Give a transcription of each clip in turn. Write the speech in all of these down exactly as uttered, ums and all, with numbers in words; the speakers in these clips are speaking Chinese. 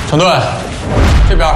陈队，这边。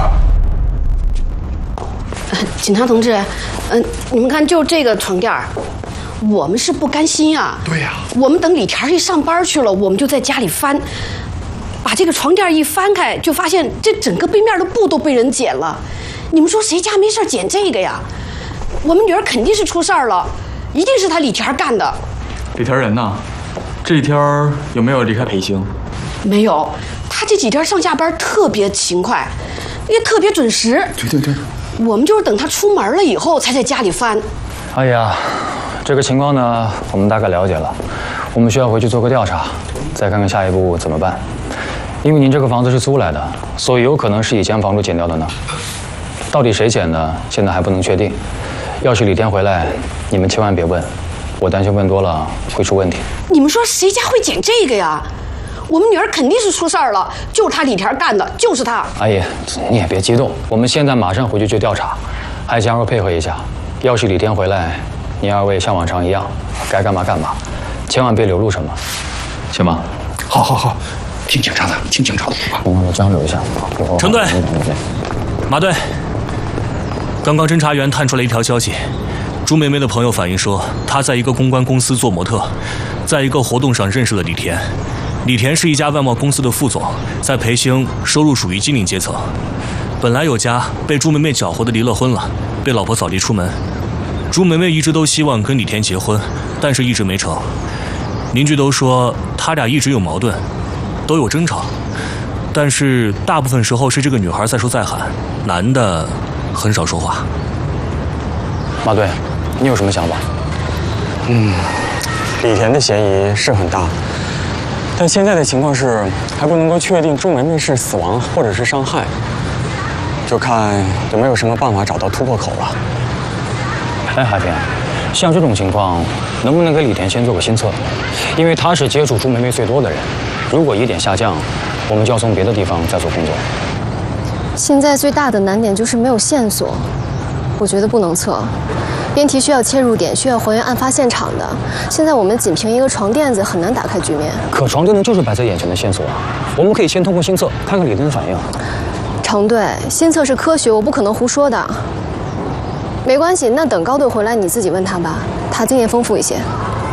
警察同志，嗯、呃，你们看，就这个床垫儿，我们是不甘心啊。 对呀、啊。 我们等李田一上班去了，我们就在家里翻，把这个床垫一翻开，就发现这整个背面的布都被人剪了。你们说谁家没事剪这个呀？我们女儿肯定是出事儿了，一定是他李田干的。 李田人呢？这几天有没有离开培兴？ 没有，他这几天上下班特别勤快，也特别准时。 对对对。 我们就是等他出门了以后，才在家里翻。 哎呀，这个情况呢，我们大概了解了。我们需要回去做个调查，再看看下一步怎么办。因为您这个房子是租来的，所以有可能是以前房主剪掉的呢。到底谁剪的，现在还不能确定。要是李天回来，你们千万别问，我担心问多了会出问题。 你们说谁家会剪这个呀？我们女儿肯定是出事儿了，就是他李田干的，就是他。 阿姨，你也别激动，我们现在马上回去去调查，还请二位配合一下。要是李天回来，你二位像往常一样，该干嘛干嘛，千万别流露什么，行吗？ 好好好，听警察的，听警察的。 我们交流一下。 陈队，马队，刚刚侦查员探出来一条消息，朱梅梅的朋友反映说，她在一个公关公司做模特，在一个活动上认识了李田。李田是一家外贸公司的副总，在培兴收入属于精英阶层。本来有家，被朱梅梅搅和的离了婚了，被老婆扫地出门。朱梅梅一直都希望跟李田结婚，但是一直没成。邻居都说他俩一直有矛盾，都有争吵，但是大部分时候是这个女孩在说在喊，男的很少说话。 马队，你有什么想法？ 嗯，李田的嫌疑是很大。但现在的情况是，还不能够确定朱梅梅是死亡或者是伤害，就看有没有什么办法找到突破口了。 哎，海平，像这种情况，能不能给李田先做个心测？因为他是接触朱梅梅最多的人，如果疑点下降，我们就要从别的地方再做工作。 现在最大的难点就是没有线索，我觉得不能测。辩题需要切入点，需要还原案发现场的。现在我们仅凭一个床垫子很难打开局面。 可床垫子就是摆在眼前的线索啊，我们可以先通过心测看看李田的反应。 程队，心测是科学，我不可能胡说的。没关系，那等高队回来你自己问他吧，他经验丰富一些。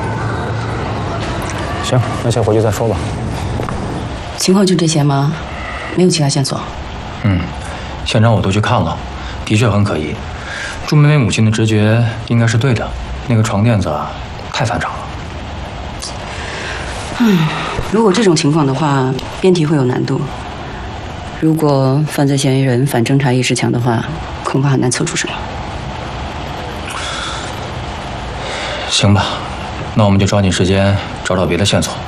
行，那先回去再说吧。 情况就这些吗？没有其他线索？ 嗯，现场我都去看了，的确很可疑。朱梅梅母亲的直觉应该是对的，那个床垫子太反常了。 嗯，如果这种情况的话，辩题会有难度。如果犯罪嫌疑人反侦查意识强的话，恐怕很难测出什么。 行吧，那我们就抓紧时间找找别的线索。